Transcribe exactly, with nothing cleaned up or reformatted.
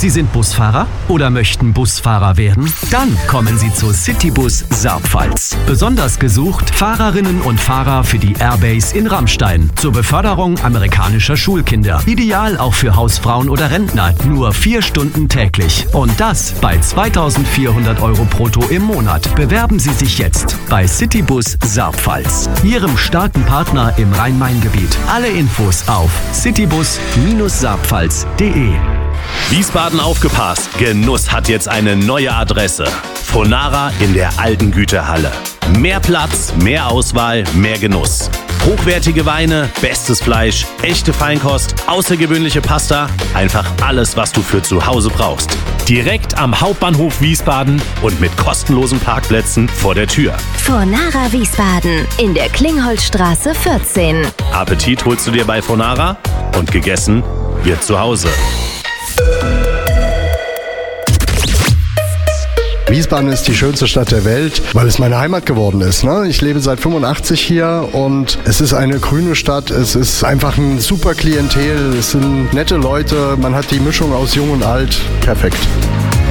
Sie sind Busfahrer oder möchten Busfahrer werden? Dann kommen Sie zur Citybus Saarpfalz. Besonders gesucht Fahrerinnen und Fahrer für die Airbase in Rammstein zur Beförderung amerikanischer Schulkinder. Ideal auch für Hausfrauen oder Rentner. Nur vier Stunden täglich. Und das bei zweitausendvierhundert Euro brutto im Monat. Bewerben Sie sich jetzt bei Citybus Saarpfalz, Ihrem starken Partner im Rhein-Main-Gebiet. Alle Infos auf citybus saarpfalz punkt de. Wiesbaden aufgepasst! Genuss hat jetzt eine neue Adresse. Fonara in der alten Güterhalle. Mehr Platz, mehr Auswahl, mehr Genuss. Hochwertige Weine, bestes Fleisch, echte Feinkost, außergewöhnliche Pasta. Einfach alles, was du für zu Hause brauchst. Direkt am Hauptbahnhof Wiesbaden und mit kostenlosen Parkplätzen vor der Tür. Fonara Wiesbaden in der Klingholzstraße vierzehn. Appetit holst du dir bei Fonara und gegessen wird zu Hause. Wiesbaden ist die schönste Stadt der Welt, weil es meine Heimat geworden ist. Ne? Ich lebe seit fünfundachtzig hier und es ist eine grüne Stadt. Es ist einfach ein super Klientel. Es sind nette Leute. Man hat die Mischung aus Jung und Alt. Perfekt.